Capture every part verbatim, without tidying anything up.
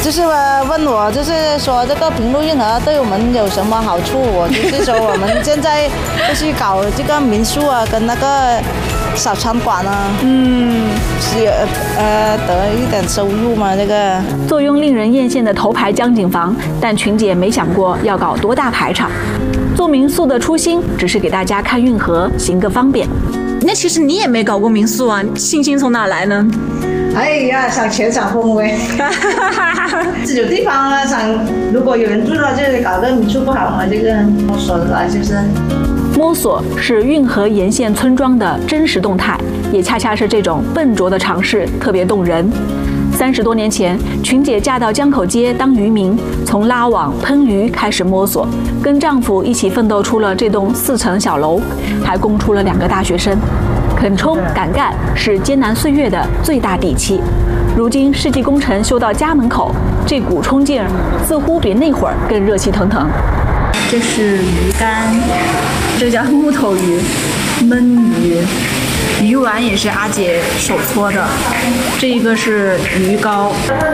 就是问我，就是说这个平路运河对我们有什么好处？我就是说我们现在就是搞这个民宿啊，跟那个小餐馆啊，嗯，是呃得一点收入嘛。这个坐拥令人艳羡的头牌江景房，但群姐没想过要搞多大排场。做民宿的初心只是给大家看运河，行个方便。 那其实你也没搞过民宿啊，信心从哪来呢？ 哎呀，想全场风味，有地方啊，想如果有人住了，就是搞个民宿不好吗？这个摸索的来就是。 摸索是运河沿线村庄的真实动态，也恰恰是这种笨拙的尝试特别动人。三十多年前，群姐嫁到江口街当渔民，从拉网、喷鱼开始摸索，跟丈夫一起奋斗出了这栋四层小楼，还供出了两个大学生。肯冲敢干是艰难岁月的最大底气。如今世纪工程修到家门口，这股冲劲儿似乎比那会儿更热气腾腾。 这是鱼竿，这叫木头鱼，焖鱼。鱼丸也是阿姐手搓的，这一个是鱼糕。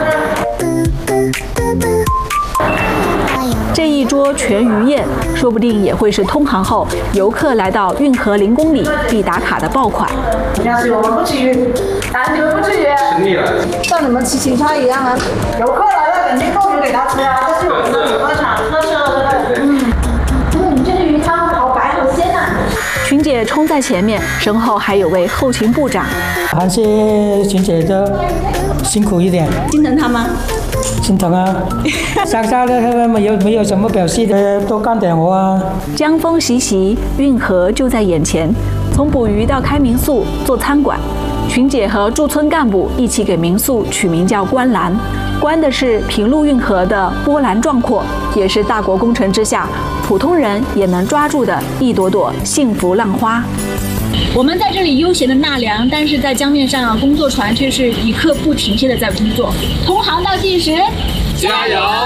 这一桌全鱼宴，说不定也会是通航后游客来到运河零公里必打卡的爆款。 要是我们不吃鱼，啊，你们不吃鱼，吃腻了，像你们吃青菜一样啊。游客来了肯定够鱼给他吃啊，这是我们的主场特色，对不对？嗯，嗯，你这个鱼汤好白好鲜啊。 群姐冲在前面，身后还有位后勤部长。 还是群姐的辛苦一点， 心疼他吗？ 心疼啊！傻傻的没有没有什么表现的，多干点活啊！ 江风习习，运河就在眼前。从捕鱼到开民宿、做餐馆，群姐和驻村干部一起给民宿取名叫“观澜”，观的是平路运河的波澜壮阔，也是大国工程之下普通人也能抓住的一朵朵幸福浪花。 我们在这里悠闲的纳凉，但是在江面上啊，工作船却是一刻不停歇的在工作。同行倒计时，加油！